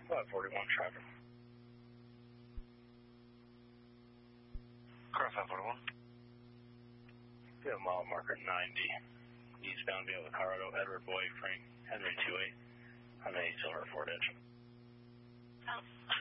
541 traffic. Car 541. Yeah, mile marker 90. Eastbound via the Colorado, Edward Boy, Frank, Henry 28 on a silver Ford Edge. Oh.